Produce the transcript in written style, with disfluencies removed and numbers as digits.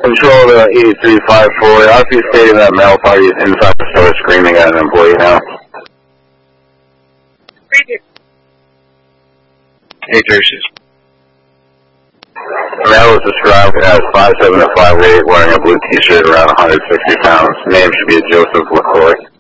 Control to 8354. RP stating that male party is inside the store screaming at an employee now. Hey, Tertius. Male is described as 5'7" to 5'8", wearing a blue t-shirt, around 160 pounds. Name should be Joseph LaCroix.